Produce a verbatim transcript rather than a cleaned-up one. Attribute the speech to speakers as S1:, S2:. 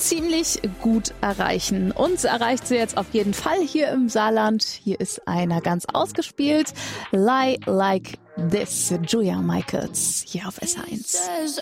S1: ziemlich gut erreichen. Uns erreicht sie jetzt auf jeden Fall hier im Saarland. Hier ist einer ganz ausgespielt. Lie Like This, Julia Michaels, hier auf S eins.